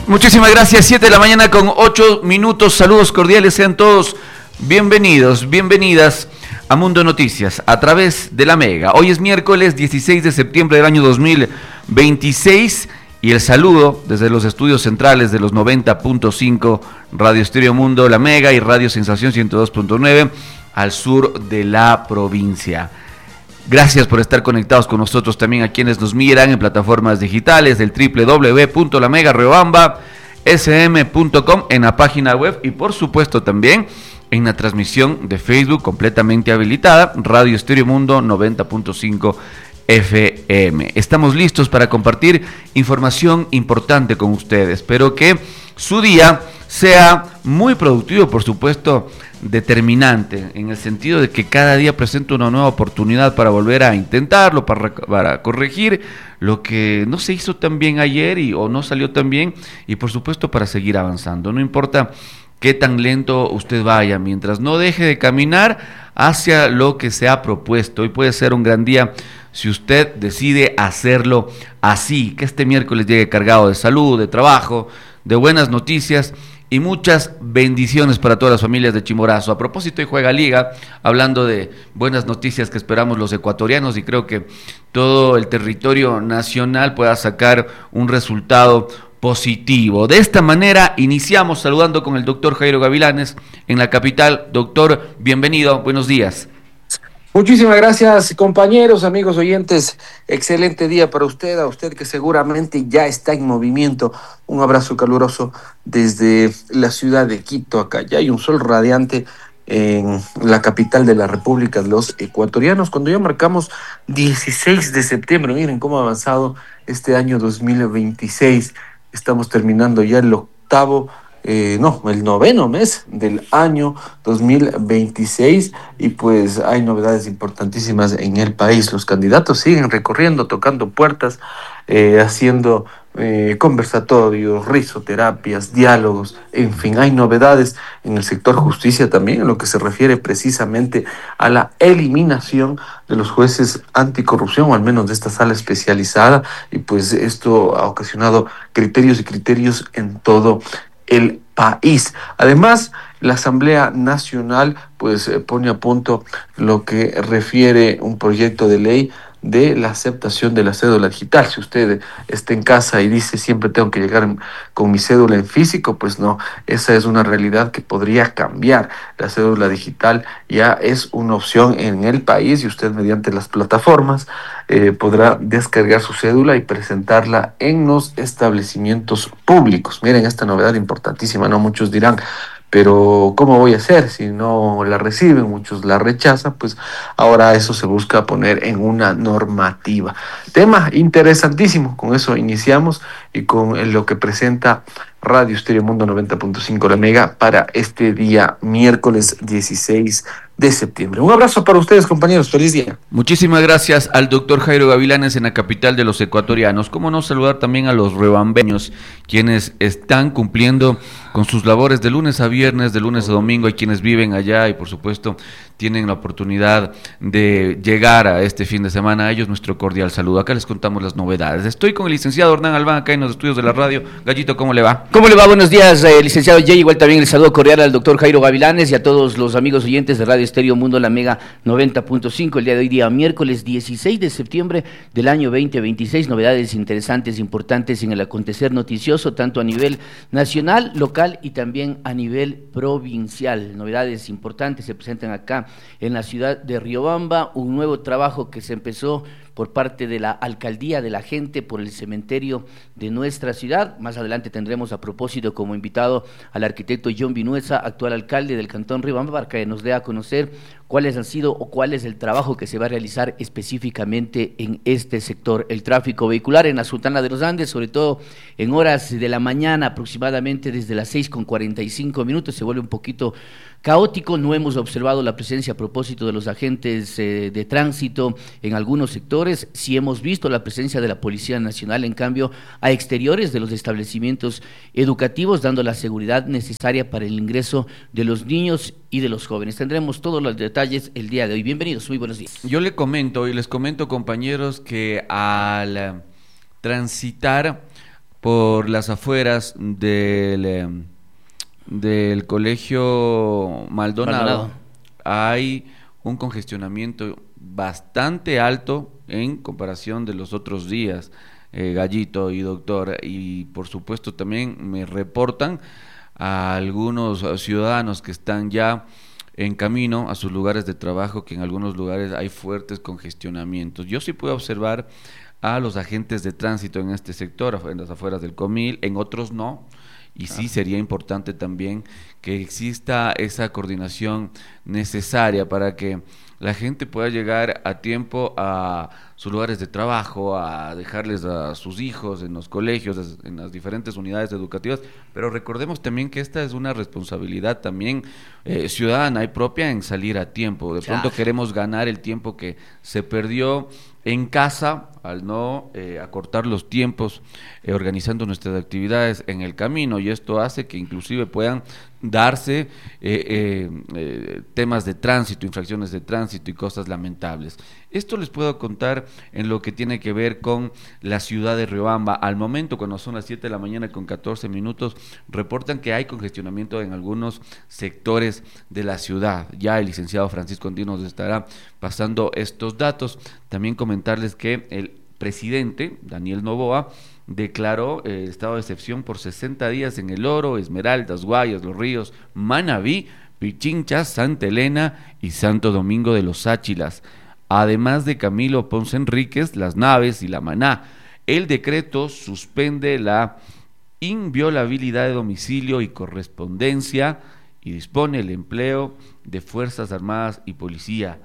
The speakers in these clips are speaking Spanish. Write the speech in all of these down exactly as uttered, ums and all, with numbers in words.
Muchísimas gracias, siete de la mañana con ocho minutos, saludos cordiales, sean todos bienvenidos, bienvenidas a Mundo Noticias a través de la Mega. Hoy es miércoles dieciséis de septiembre del año dos mil veintiséis y el saludo desde los estudios centrales de los noventa punto cinco Radio Estéreo Mundo, la Mega y Radio Sensación ciento dos punto nueve al sur de la provincia. Gracias por estar conectados con nosotros también a quienes nos miran en plataformas digitales del doble u doble u doble u punto la mega riobamba ese eme punto com en la página web y por supuesto también en la transmisión de Facebook completamente habilitada, Radio Estéreo Mundo noventa punto cinco F M. Estamos listos para compartir información importante con ustedes. Espero que su día sea muy productivo, por supuesto, determinante, en el sentido de que cada día presenta una nueva oportunidad para volver a intentarlo, para, para corregir lo que no se hizo tan bien ayer y, o no salió tan bien, y por supuesto para seguir avanzando. No importa qué tan lento usted vaya, mientras no deje de caminar hacia lo que se ha propuesto. Hoy puede ser un gran día si usted decide hacerlo así, que este miércoles llegue cargado de salud, de trabajo, de buenas noticias y muchas bendiciones para todas las familias de Chimborazo. A propósito, hoy juega Liga, hablando de buenas noticias que esperamos los ecuatorianos, y creo que todo el territorio nacional pueda sacar un resultado positivo. De esta manera iniciamos saludando con el doctor Jairo Gavilanes en la capital. Doctor, bienvenido, buenos días. Muchísimas gracias, compañeros, amigos oyentes. Excelente día para usted, a usted que seguramente ya está en movimiento. Un abrazo caluroso desde la ciudad de Quito. Acá ya hay un sol radiante en la capital de la República de los Ecuatorianos, cuando ya marcamos dieciséis de septiembre. Miren cómo ha avanzado este año dos mil veintiséis. Estamos terminando ya el octavo Eh, no, el noveno mes del año dos mil veintiséis, y pues hay novedades importantísimas en el país. Los candidatos siguen recorriendo, tocando puertas, eh, haciendo eh, conversatorios, risoterapias, diálogos, en fin, hay novedades en el sector justicia también, en lo que se refiere precisamente a la eliminación de los jueces anticorrupción, o al menos de esta sala especializada, y pues esto ha ocasionado criterios y criterios en todo el país. Además, la Asamblea Nacional pues eh, pone a punto lo que refiere un proyecto de ley de la aceptación de la cédula digital. Si usted está en casa y dice siempre tengo que llegar en, con mi cédula en físico, pues no, esa es una realidad que podría cambiar. La cédula digital ya es una opción en el país, y usted mediante las plataformas eh, podrá descargar su cédula y presentarla en los establecimientos públicos. Miren esta novedad importantísima, ¿no? Muchos dirán, pero ¿cómo voy a hacer si no la reciben? Muchos la rechazan, pues ahora eso se busca poner en una normativa. Tema interesantísimo, con eso iniciamos y con lo que presenta Radio Estéreo Mundo noventa punto cinco La Mega para este día miércoles dieciséis de septiembre. Un abrazo para ustedes, compañeros, feliz día. Muchísimas gracias al doctor Jairo Gavilanes en la capital de los ecuatorianos. Cómo no saludar también a los riobambeños, quienes están cumpliendo con sus labores de lunes a viernes, de lunes a domingo. Hay quienes viven allá y por supuesto tienen la oportunidad de llegar a este fin de semana. A ellos nuestro cordial saludo. Acá les contamos las novedades. Estoy con el licenciado Hernán Albán acá en los estudios de la radio. Gallito, ¿cómo le va? ¿Cómo le va? Buenos días, eh, licenciado Jay. Igual también el saludo cordial al doctor Jairo Gavilanes y a todos los amigos oyentes de Radio Estéreo Mundo, la Mega noventa punto cinco. El día de hoy, día miércoles dieciséis de septiembre del año veinte veintiséis. Novedades interesantes, importantes en el acontecer noticioso, tanto a nivel nacional, local y también a nivel provincial. Novedades importantes se presentan acá en la ciudad de Riobamba. Un nuevo trabajo que se empezó por parte de la alcaldía de la gente por el cementerio de nuestra ciudad. Más adelante tendremos a propósito como invitado al arquitecto John Vinuesa, actual alcalde del cantón Riobamba, para que nos dé a conocer cuáles han sido o cuál es el trabajo que se va a realizar específicamente en este sector. El tráfico vehicular en la Sultana de los Andes, sobre todo en horas de la mañana, aproximadamente desde las seis con cuarenta y cinco minutos, se vuelve un poquito caótico. No hemos observado la presencia a propósito de los agentes eh, de tránsito en algunos sectores. Sí hemos visto la presencia de la Policía Nacional, en cambio, a exteriores de los establecimientos educativos, dando la seguridad necesaria para el ingreso de los niños y de los jóvenes. Tendremos todos los detalles el día de hoy. Bienvenidos, muy buenos días. Yo le comento y les comento, compañeros, que al transitar por las afueras del, eh, del colegio Maldonado, Maldonado hay un congestionamiento bastante alto en comparación de los otros días, eh, Gallito y doctor, y por supuesto también me reportan a algunos ciudadanos que están ya en camino a sus lugares de trabajo que en algunos lugares hay fuertes congestionamientos. Yo sí puedo observar a los agentes de tránsito en este sector, en las afueras del Comil, en otros no, y sí sería importante también que exista esa coordinación necesaria para que la gente pueda llegar a tiempo a sus lugares de trabajo, a dejarles a sus hijos en los colegios, en las diferentes unidades educativas, pero recordemos también que esta es una responsabilidad también eh, ciudadana y propia en salir a tiempo. De pronto claro. Queremos ganar el tiempo que se perdió en casa al no eh, acortar los tiempos eh, organizando nuestras actividades en el camino, y esto hace que inclusive puedan darse eh, eh, eh, temas de tránsito, infracciones de tránsito y cosas lamentables. Esto les puedo contar en lo que tiene que ver con la ciudad de Riobamba. Al momento, cuando son las siete de la mañana con catorce minutos, reportan que hay congestionamiento en algunos sectores de la ciudad. Ya el licenciado Francisco Andino nos estará pasando estos datos. También comentarles que el presidente, Daniel Noboa, declaró el eh, estado de excepción por sesenta días en El Oro, Esmeraldas, Guayas, Los Ríos, Manabí, Pichincha, Santa Elena y Santo Domingo de los Áchilas, además de Camilo Ponce Enríquez, Las Naves y La Maná. El decreto suspende la inviolabilidad de domicilio y correspondencia y dispone el empleo de Fuerzas Armadas y Policía.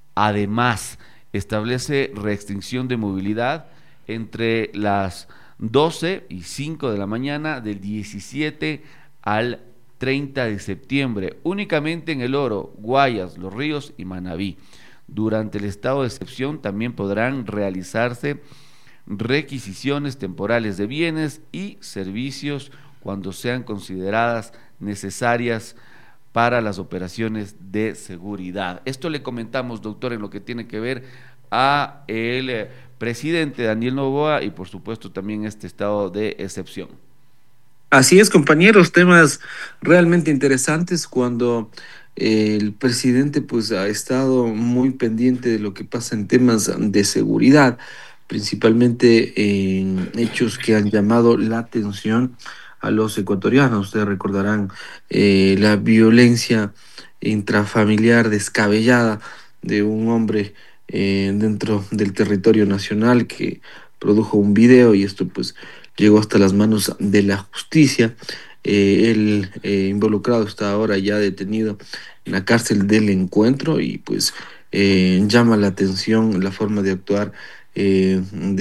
Además, establece restricción de movilidad entre las doce y cinco de la mañana del diecisiete al treinta de septiembre, únicamente en El Oro, Guayas, Los Ríos y Manabí. Durante el estado de excepción también podrán realizarse requisiciones temporales de bienes y servicios cuando sean consideradas necesarias para las operaciones de seguridad. Esto le comentamos, doctor, en lo que tiene que ver a el eh, presidente Daniel Noboa y por supuesto también este estado de excepción. Así es, compañeros, temas realmente interesantes cuando eh, el presidente pues ha estado muy pendiente de lo que pasa en temas de seguridad, principalmente en hechos que han llamado la atención a los ecuatorianos. Ustedes recordarán eh, la violencia intrafamiliar descabellada de un hombre eh, dentro del territorio nacional que produjo un video, y esto pues llegó hasta las manos de la justicia. Eh, el eh, involucrado está ahora ya detenido en la cárcel del Encuentro, y pues eh, llama la atención la forma de actuar eh,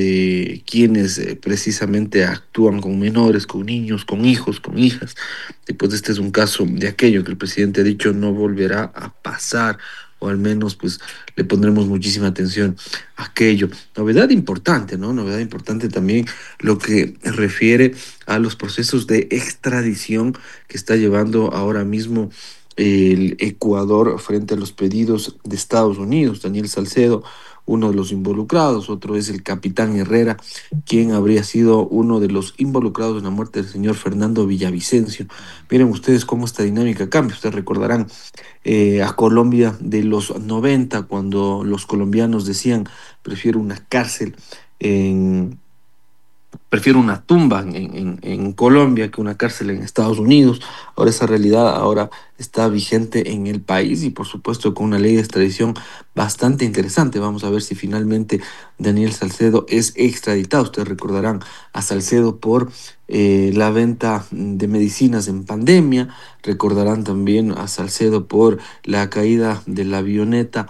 de quienes eh, precisamente actúan con menores, con niños, con hijos, con hijas. Y pues este es un caso de aquello que el presidente ha dicho no volverá a pasar, o al menos pues le pondremos muchísima atención a aquello. Novedad importante, ¿no? Novedad importante también lo que refiere a los procesos de extradición que está llevando ahora mismo el Ecuador frente a los pedidos de Estados Unidos. Daniel Salcedo, uno de los involucrados, otro es el capitán Herrera, quien habría sido uno de los involucrados en la muerte del señor Fernando Villavicencio. Miren ustedes cómo esta dinámica cambia. Ustedes recordarán eh, a Colombia de los noventa, cuando los colombianos decían prefiero una cárcel en... Prefiero una tumba en, en, en Colombia que una cárcel en Estados Unidos. Ahora esa realidad ahora está vigente en el país, y por supuesto con una ley de extradición bastante interesante. Vamos a ver si finalmente Daniel Salcedo es extraditado. Ustedes recordarán a Salcedo por eh, la venta de medicinas en pandemia. Recordarán también a Salcedo por la caída de la avioneta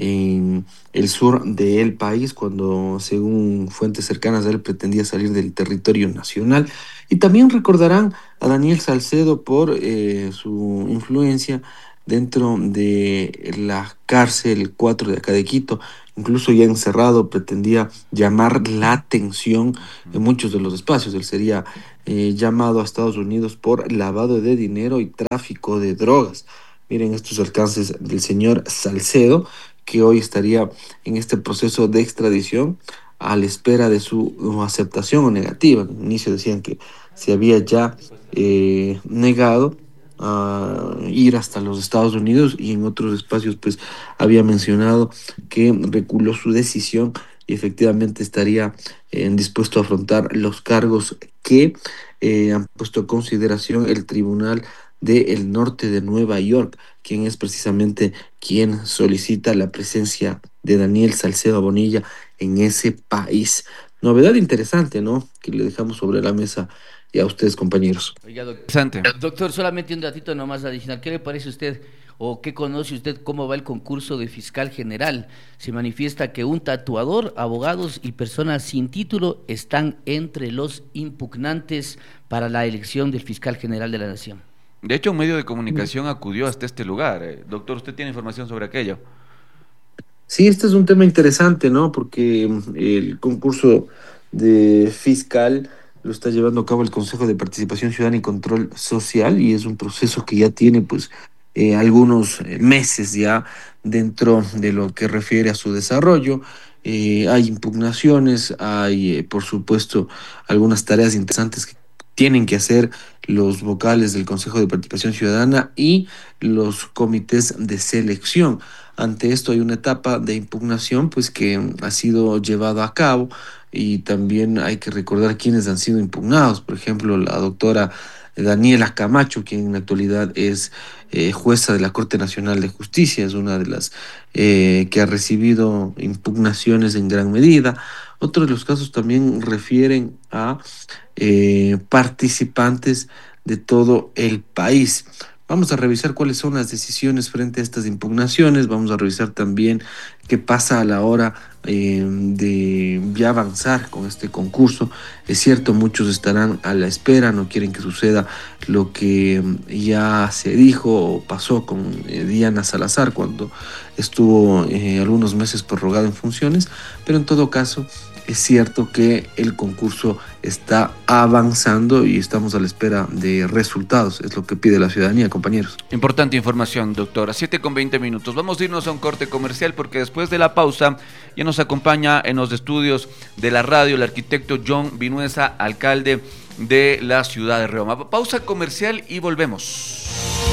en el sur del país, cuando según fuentes cercanas a él pretendía salir del territorio nacional. Y también recordarán a Daniel Salcedo por eh, su influencia dentro de la cárcel cuatro de acá de Quito. Incluso ya encerrado pretendía llamar la atención en muchos de los espacios. Él sería eh, llamado a Estados Unidos por lavado de dinero y tráfico de drogas. Miren estos alcances del señor Salcedo, que hoy estaría en este proceso de extradición a la espera de su aceptación o negativa. Al inicio decían que se había ya eh, negado a ir hasta los Estados Unidos, y en otros espacios pues había mencionado que reculó su decisión y efectivamente estaría eh, dispuesto a afrontar los cargos que eh, han puesto a consideración el Tribunal del Norte de Nueva York, quien es precisamente quien solicita la presencia de Daniel Salcedo Bonilla en ese país. Novedad interesante, ¿no?, que le dejamos sobre la mesa y a ustedes, compañeros. Oiga, doctor, doctor, solamente un datito nomás adicional. ¿Qué le parece a usted o qué conoce usted cómo va el concurso de fiscal general? Se manifiesta que un tatuador, abogados y personas sin título están entre los impugnantes para la elección del fiscal general de la Nación. De hecho, un medio de comunicación acudió hasta este lugar. Eh, doctor, ¿usted tiene información sobre aquello? Sí, este es un tema interesante, ¿no? Porque el concurso de fiscal lo está llevando a cabo el Consejo de Participación Ciudadana y Control Social, y es un proceso que ya tiene pues eh, algunos meses ya dentro de lo que refiere a su desarrollo. Eh, hay impugnaciones, hay eh, por supuesto algunas tareas interesantes que tienen que hacer los vocales del Consejo de Participación Ciudadana y los comités de selección. Ante esto hay una etapa de impugnación pues que ha sido llevada a cabo, y también hay que recordar quiénes han sido impugnados. Por ejemplo, la doctora Daniela Camacho, quien en la actualidad es eh, jueza de la Corte Nacional de Justicia, es una de las eh, que ha recibido impugnaciones en gran medida. Otros de los casos también refieren a eh, participantes de todo el país. Vamos a revisar cuáles son las decisiones frente a estas impugnaciones. Vamos a revisar también qué pasa a la hora eh, de ya avanzar con este concurso. Es cierto, muchos estarán a la espera, no quieren que suceda lo que ya se dijo o pasó con eh, Diana Salazar cuando estuvo eh, algunos meses prorrogada en funciones, pero en todo caso es cierto que el concurso está avanzando y estamos a la espera de resultados. Es lo que pide la ciudadanía, compañeros. Importante información, doctora. siete con veinte minutos. Vamos a irnos a un corte comercial porque después de la pausa ya nos acompaña en los estudios de la radio el arquitecto John Vinuesa, alcalde de la ciudad de Rioma. Pausa comercial y volvemos.